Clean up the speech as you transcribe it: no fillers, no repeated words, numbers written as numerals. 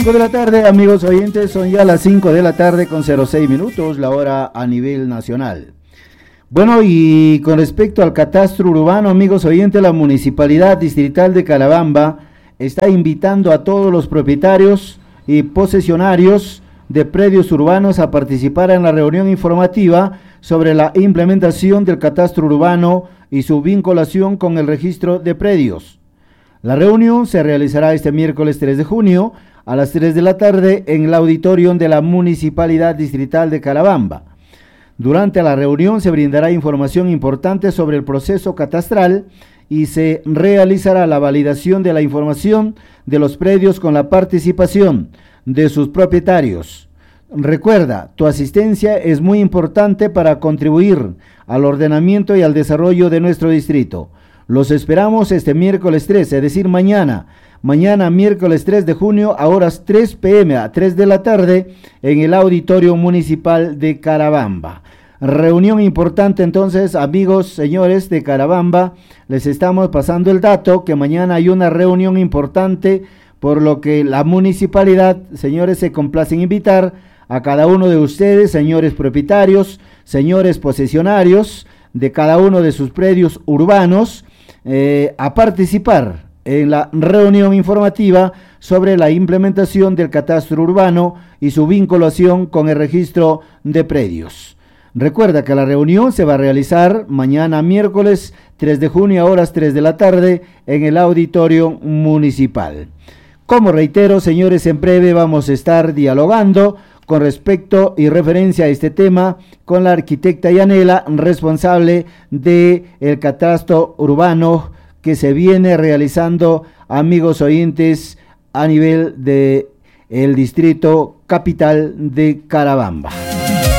5 de la tarde, amigos oyentes, son ya las 5 de la tarde con 06 minutos, la hora a nivel nacional. Bueno, y con respecto al catastro urbano, amigos oyentes, la Municipalidad Distrital de Calabamba está invitando a todos los propietarios y posesionarios de predios urbanos a participar en la reunión informativa sobre la implementación del catastro urbano y su vinculación con el registro de predios. La reunión se realizará este miércoles 3 de junio a las 3 de la tarde en el auditorio de la Municipalidad Distrital de Calabamba. Durante la reunión se brindará información importante sobre el proceso catastral y se realizará la validación de la información de los predios con la participación de sus propietarios. Recuerda, tu asistencia es muy importante para contribuir al ordenamiento y al desarrollo de nuestro distrito. Los esperamos este miércoles 3, es decir, mañana miércoles 3 de junio a horas 3 p.m. a 3 de la tarde en el Auditorio Municipal de Calabamba. Reunión importante entonces, amigos, señores de Calabamba, les estamos pasando el dato que mañana hay una reunión importante, por lo que la municipalidad, señores, se complace en invitar a cada uno de ustedes, señores propietarios, señores posesionarios de cada uno de sus predios urbanos, a participar en la reunión informativa sobre la implementación del catastro urbano y su vinculación con el registro de predios. Recuerda que la reunión se va a realizar mañana miércoles 3 de junio a horas 3 de la tarde en el auditorio municipal. Como reitero, señores, en breve vamos a estar dialogando con respecto y referencia a este tema con la arquitecta Yanela, responsable del catastro urbano que se viene realizando, amigos oyentes, a nivel de el distrito capital de Calabamba.